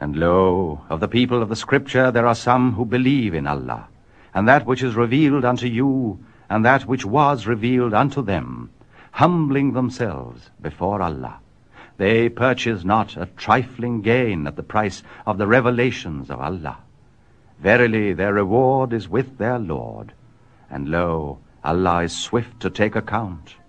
And lo, of the people of the Scripture there are some who believe in Allah, and that which is revealed unto you, and that which was revealed unto them, humbling themselves before Allah. They purchase not a trifling gain at the price of the revelations of Allah. Verily, their reward is with their Lord, and lo, Allah is swift to take account.